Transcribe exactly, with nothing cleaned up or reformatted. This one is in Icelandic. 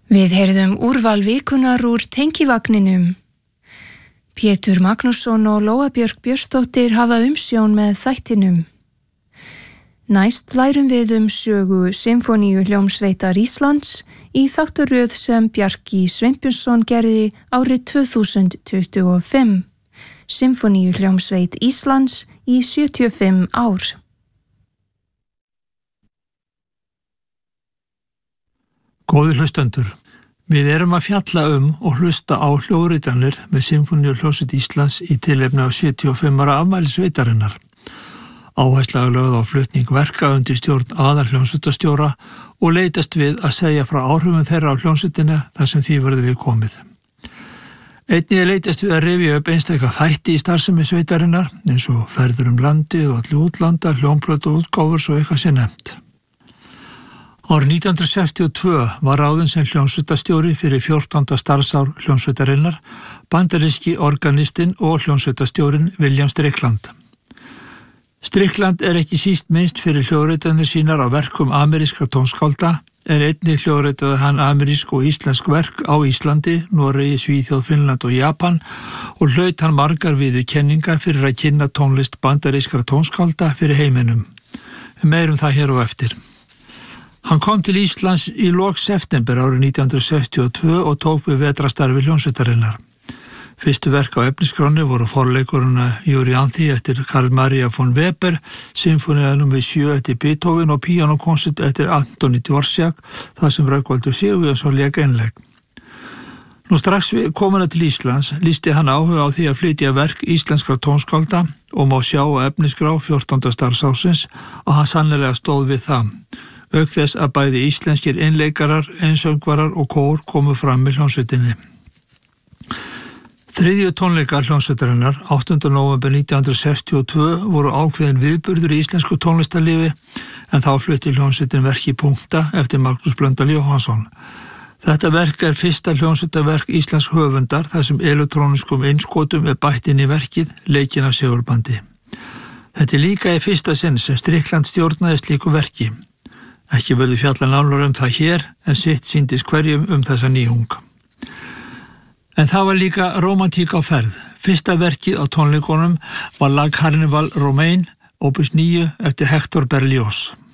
Við heyrðum úrval vikunar úr tengivagninum. Pétur Magnússon og Lóa Björk Björnsdóttir hafa umsjón með þættinum. Næst lærum við um sögu Sinfoníu hljómsveitar Íslands í þáttaröð sem Bjarki Sveinbjörnsson gerði árið tvö þúsund tuttugu og fimm. Sinfoníu hljómsveit Íslands í sjötíu og fimm ár. Góðir hlustendur, við erum að fjalla um og hlusta á hljóðritanir með Sinfoníu hljómsveit Íslands í tilefni af sjötíu og fimm ára afmæli sveitarinnar. Áhersla er lögð á flutning verka undir stjórn aðal hljómsveitastjóra og leitast við að segja frá áhrifum þeirra á hljómsveitina þar sem því verður við komið. Einnig er leitast við að rifja upp einstaka þætti í starfsemi sveitarinnar eins og ferður um landið og allir útlanda, hljómplötu og útgáfur svo eitthvað sé nefnt. Árið nítján hundruð sextíu og tvö var ráðinn sem hljómsveitastjóri fyrir fjórtánda starfsár hljómsveitarinnar bandaríski organistinn og hljómsveitastjórin William Strickland. Strickland er ekki síst minnst fyrir hljóðritanir sínar á verkum amerískra tónskálda, en einnig hljóðritaði hann amerísk og íslensk verk á Íslandi, Noregi, Svíþjóð, Finnland og Japan og hlaut hann margar viðurkenningar fyrir að kynna tónlist bandarískra tónskálda fyrir heiminum. Meirum það hér og eftir. Hann kom til Íslands í lok september árið nítján hundruð sextíu og tvö og tók við vetrastarfi hljómsveitarinnar. Fyrstu verk á efnisskráni voru forleikurinn Euryanthe eftir Karl Maria von Weber, Sinfonía númer sjö eftir Beethoven og píanókonsert eftir Antoni Dvorak, þar sem Rögnvaldur Sigurjónsson lék einleik. Nú strax við komuna til Íslands lýsti hann áhuga á því að flytja verk íslenskra tónskálda og má sjá á efniskrá fjórtánda starfsársins að hann sannlega stóð við það. Auk þess að bæði íslenskir einleikarar, einsöngvarar og kór komu fram með hljómsveitinni. Þriðju tónleikar hljómsveitarinnar, áttunda nóvember nítján hundruð sextíu og tvö, voru ákveðin viðburður í íslensku tónlistarlífi, en þá flutti hljómsveitin verki Punkta eftir Magnús Blöndal Jóhannsson. Þetta verk er fyrsta hljómsveitaverk íslensk höfundar þar sem elektróniskum innskotum er bætt inn í verkið, leikinn af segurbandi. Þetta er líka í fyrsta sinn sem Strickland stjórnaði slíku verki. Ekki verður fjalla nánar um það hér, en sitt sýndist hverjum um þessa nýjung. En það var líka rómantík á ferð. Fyrsta verkið á tónleikunum var lag Carnival Romain, opus níu eftir Hector Berlioz.